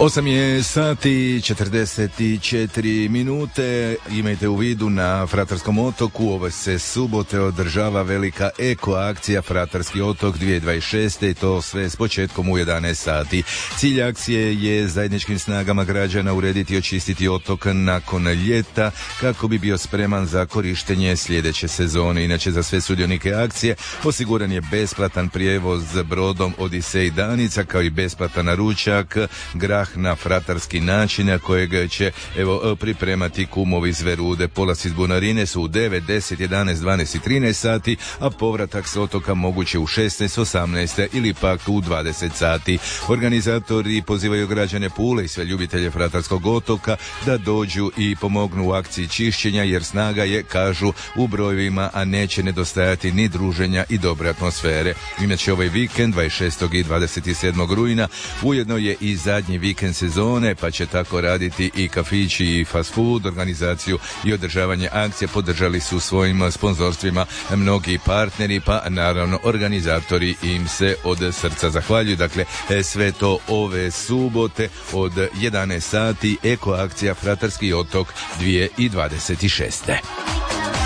8 je sati 44 minute. Imajte u vidu, na Fratarskom otoku ove se subote održava velika eko akcija Fratarski otok 2026. i to sve s početkom u 11 sati. Cilj akcije je zajedničkim snagama građana urediti i očistiti otok nakon ljeta kako bi bio spreman za korištenje sljedeće sezone. Inače, za sve sudionike akcije osiguran je besplatan prijevoz brodom Odisej Danica, kao i besplatan ručak, grah na fratarski način, na kojeg će pripremati kumovi Zverude. Polaz iz Bunarine su u 9, 10, 11, 12 i 13 sati, a povratak s otoka moguće u 16, 18 ili pak u 20 sati. Organizatori pozivaju građane Pule i sve ljubitelje Fratarskog otoka da dođu i pomognu u akciji čišćenja, jer snaga je, kažu, u brojevima, a neće nedostajati ni druženja i dobre atmosfere. Inače, ovaj vikend 26. i 27. rujna ujedno je i zadnji vikend sezone, pa će tako raditi i kafići i fast food. Organizaciju i održavanje akcije podržali su svojim sponzorstvima mnogi partneri, pa naravno organizatori im se od srca zahvaljuju. Dakle, sve to ove subote od 11 sati, eko akcija Fratarski otok 2026.